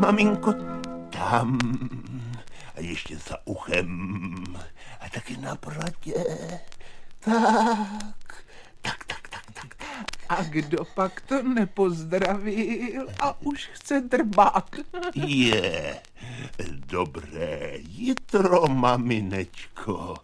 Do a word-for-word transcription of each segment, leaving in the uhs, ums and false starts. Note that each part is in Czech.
maminko, tam. A ještě za uchem. A taky na bradě. Tak, tak, tak, tak, tak, tak. A kdo pak to nepozdravil a už chce drbát? Je, dobré jitro, maminečko.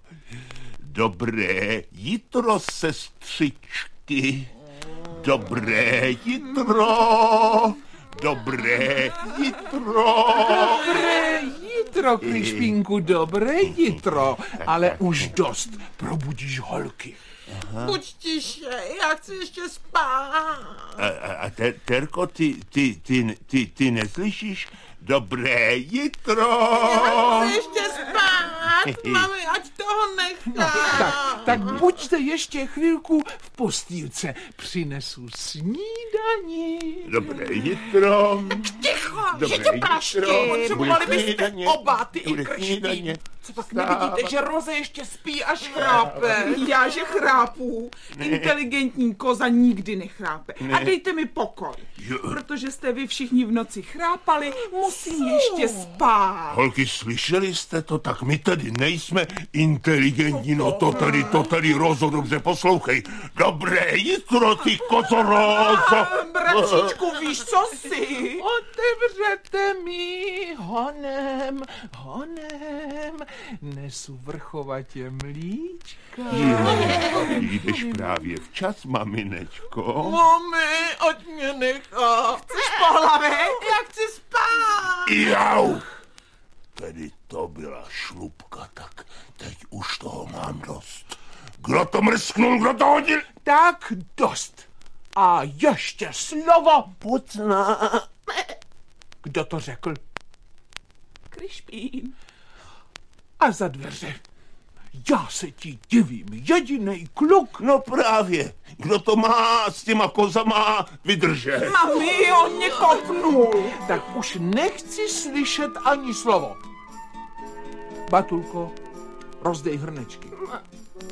Dobré jitro, sestřičky. Dobré jitro. Dobré jitro. Dobré jitro, Krišpínku, dobré jitro. Ale už dost, probudíš holky. Buď tiše, já chci ještě spát. A, a, a te, Terko, ty, ty, ty, ty, ty neslyšíš? Dobré jitro. Já chci ještě spát, mami, ať toho nechá. Tak, tak buďte ještě chvilku v postýlce. Přinesu snídani. Dobré jitro. Ticho, Dobré že tě prašky. jitro. Potřebovali Bude byste snídaně. oba, ty i Bude Krišpín. snídaně. Co pak nevidíte, že Roze ještě spí až chrápe? Já, že chrápu. Inteligentní koza nikdy nechrápe. A dejte mi pokoj. Protože jste vy všichni v noci chrápali, musím ještě spát. Holky, slyšeli jste to? Tak my tady nejsme inteligentní, no to tady, to tady, Rozo, dobře poslouchej. Dobré jitro, ty kozo, Rozo. Bratříčku, víš, co jsi? Otevřete mi honem, honem, nesu vrchovatě mlíčka. Jdeš právě včas, maminečko. Mami, ať mě nechá. Chceš pohlavek? Já chci spát. Jau! Tedy to byla šlupka, tak teď už toho mám dost. Kdo to mrsknul, kdo to hodil? Tak dost. A ještě slovo pucna. Kdo to řekl? Krišpín. A za dveře. Já se ti divím, jedinej kluk. No právě, kdo to má s těma kozama vydržet? Mami, on mě kopnul. Tak už nechci slyšet ani slovo. Batulko, rozdej hrnečky.